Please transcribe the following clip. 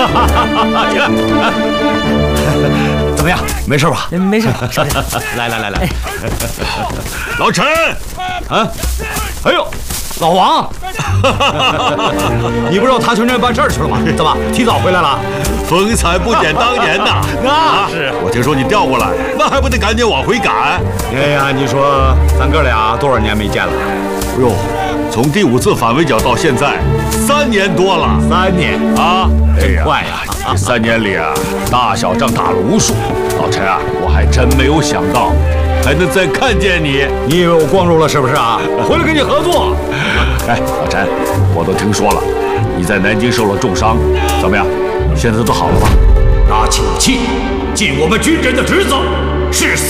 怎么样？没事吧？ 没事，少爷。 来， 哎， 老陈， 啊，哎呦，老王，你不是到他兄弟办事去了吗？怎么提早回来了？ 风采不减当年呐！ 那是， 我听说你调过来，那还不得赶紧往回赶？ 哎呀，你说咱哥俩多少年没见了？ 哎呦，从第5次反围剿到现在3年多了 ，3年啊！ 真快呀！ 这3年里啊，大小仗打了无数。老陈啊，我还真没有想到还能再看见你。 你以为我光荣了是不是啊？回来跟你合作。 哎，老陈，我都听说了，你在南京受了重伤，怎么样？现在都好了吧？ 拿起武器，尽我们军人的职责，誓死